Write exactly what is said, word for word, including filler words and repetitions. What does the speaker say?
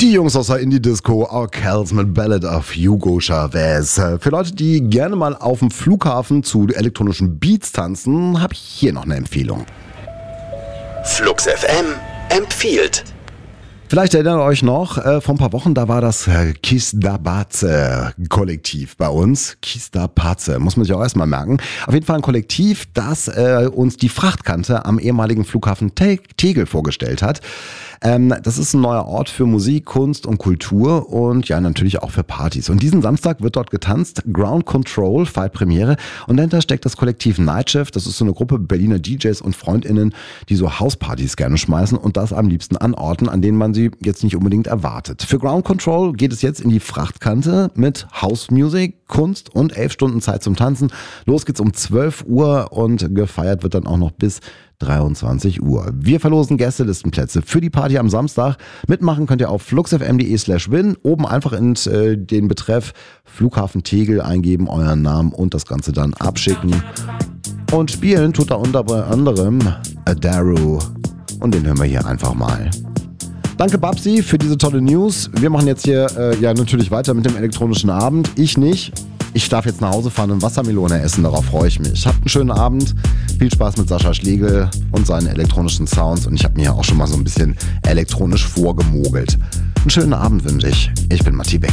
Die Jungs aus der Indie-Disco, Our Cals mit Ballad of Hugo Chavez. Für Leute, die gerne mal auf dem Flughafen zu elektronischen Beats tanzen, habe ich hier noch eine Empfehlung. Flux F M empfiehlt. Vielleicht erinnert ihr euch noch, äh, vor ein paar Wochen, da war das äh, Kista Pace Kollektiv bei uns. Kista Pace, muss man sich auch erstmal merken. Auf jeden Fall ein Kollektiv, das äh, uns die Frachtkante am ehemaligen Flughafen Te- Tegel vorgestellt hat. Ähm, das ist ein neuer Ort für Musik, Kunst und Kultur und ja, natürlich auch für Partys. Und diesen Samstag wird dort getanzt. Ground Control feiert Premiere und dahinter steckt das Kollektiv Nightshift. Das ist so eine Gruppe Berliner D Js und FreundInnen, die so Hauspartys gerne schmeißen und das am liebsten an Orten, an denen man sie jetzt nicht unbedingt erwartet. Für Ground Control geht es jetzt in die Frachtkante mit House Music, Kunst und elf Stunden Zeit zum Tanzen. Los geht's um zwölf Uhr und gefeiert wird dann auch noch bis dreiundzwanzig Uhr. Wir verlosen Gästelistenplätze für die Party am Samstag. Mitmachen könnt ihr auf fluxfm.de slash win. Oben einfach in äh, den Betreff Flughafen Tegel eingeben, euren Namen und das Ganze dann abschicken. Und spielen tut da unter anderem Adaru. Und den hören wir hier einfach mal. Danke Babsi für diese tolle News. Wir machen jetzt hier äh, ja natürlich weiter mit dem elektronischen Abend. Ich nicht. Ich darf jetzt nach Hause fahren und Wassermelone essen, darauf freue ich mich. Habt einen schönen Abend, viel Spaß mit Sascha Schlegel und seinen elektronischen Sounds und ich habe mir ja auch schon mal so ein bisschen elektronisch vorgemogelt. Einen schönen Abend wünsche ich. Ich bin Matti Beck.